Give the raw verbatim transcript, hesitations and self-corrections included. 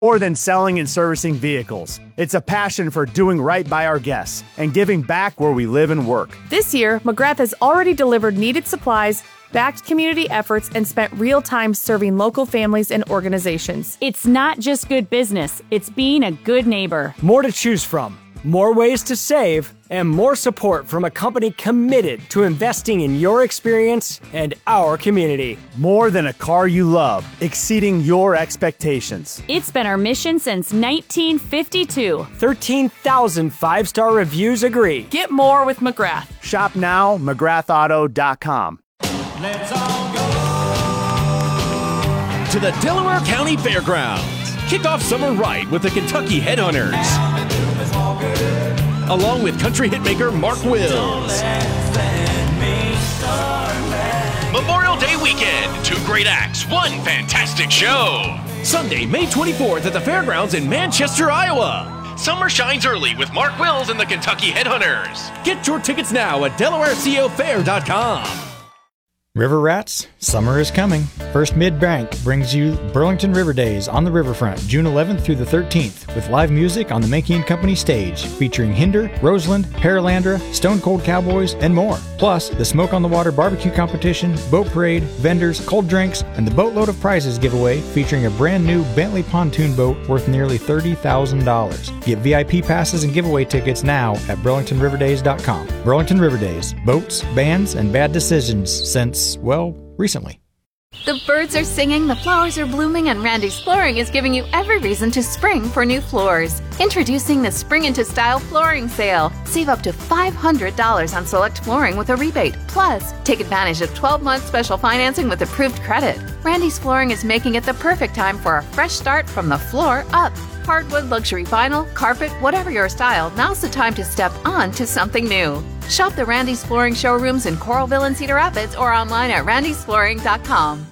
More than selling and servicing vehicles, it's a passion for doing right by our guests and giving back where we live and work. This year, McGrath has already delivered needed supplies, backed community efforts, and spent real time serving local families and organizations. It's not just good business, it's being a good neighbor. More to choose from, more ways to save, and more support from a company committed to investing in your experience and our community. More than a car you love, exceeding your expectations. It's been our mission since nineteen fifty-two. thirteen thousand five-star reviews agree. Get more with McGrath. Shop now, McGrath Auto dot com. Let's all go to the Delaware County Fairgrounds. Kick off summer right with the Kentucky Headhunters, along with country hitmaker Mark Wills. Memorial Day weekend, two great acts, one fantastic show. Sunday, May twenty-fourth at the Fairgrounds in Manchester, Iowa. Summer shines early with Mark Wills and the Kentucky Headhunters. Get your tickets now at Delaware Co Fair dot com. River Rats, summer is coming. First Mid Bank brings you Burlington River Days on the Riverfront, June eleventh through the thirteenth, with live music on the Mankey and Company stage, featuring Hinder, Roseland, Paralandra, Stone Cold Cowboys, and more. Plus, the Smoke on the Water barbecue competition, boat parade, vendors, cold drinks, and the Boatload of Prizes giveaway, featuring a brand new Bentley pontoon boat worth nearly thirty thousand dollars. Get V I P passes and giveaway tickets now at Burlington River Days dot com. Burlington River Days, boats, bands, and bad decisions since, well, recently. The birds are singing, the flowers are blooming, and Randy's Flooring is giving you every reason to spring for new floors. Introducing the Spring Into Style Flooring Sale. Save up to five hundred dollars on select flooring with a rebate. Plus, take advantage of twelve month special financing with approved credit. Randy's Flooring is making it the perfect time for a fresh start from the floor up. Hardwood, luxury vinyl, carpet, whatever your style, now's the time to step on to something new. Shop the Randy's Flooring showrooms in Coralville and Cedar Rapids or online at randys flooring dot com.